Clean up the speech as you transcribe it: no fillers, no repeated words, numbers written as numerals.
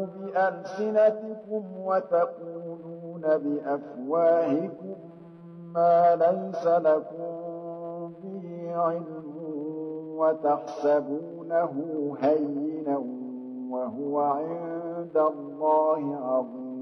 بألسنتكم وتقولون بأفواهكم ما ليس لكم به علم وتحسبونه هينا وهو عند الله عظيم